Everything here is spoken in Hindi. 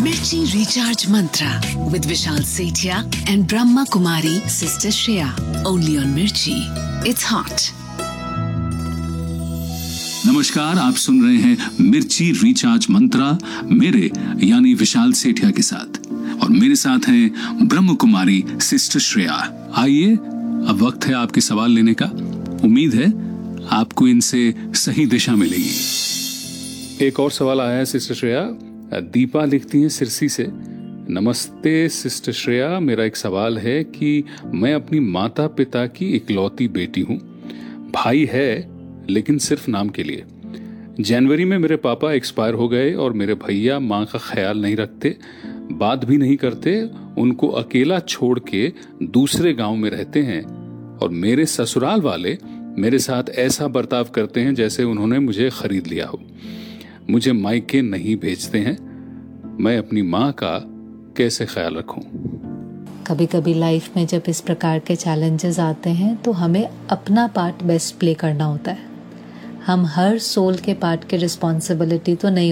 Mirchi Recharge Mantra with Vishal Sethia and Brahma Kumari Sister Shreya. Only on Mirchi. It's hot. नमस्कार, आप सुन रहे हैं मिर्ची रिचार्ज मंत्रा मेरे यानी विशाल सेठिया के साथ, और मेरे साथ हैं ब्रह्म कुमारी सिस्टर श्रेया। आइए, अब वक्त है आपके सवाल लेने का। उम्मीद है आपको इनसे सही दिशा मिलेगी। एक और सवाल आया है सिस्टर श्रेया। दीपा लिखती हैं सिरसी से। नमस्ते सिस्टर श्रेया, मेरा एक सवाल है कि मैं अपनी माता पिता की इकलौती बेटी हूँ। भाई है लेकिन सिर्फ नाम के लिए। जनवरी में मेरे पापा एक्सपायर हो गए और मेरे भैया माँ का ख्याल नहीं रखते, बात भी नहीं करते, उनको अकेला छोड़ के दूसरे गांव में रहते हैं, और मेरे ससुराल वाले मेरे साथ ऐसा बर्ताव करते हैं जैसे उन्होंने मुझे खरीद लिया हो। मुझे मायके नहीं भेजते हैं। मैं अपनी माँ का कैसे ख्याल रखूं? कभी कभी लाइफ में जब इस प्रकार के चैलेंजेस आते हैं तो हमें अपना पार्ट बेस्ट प्ले करना होता है। हम हर सोल के पार्ट की रिस्पॉन्सिबिलिटी तो नहीं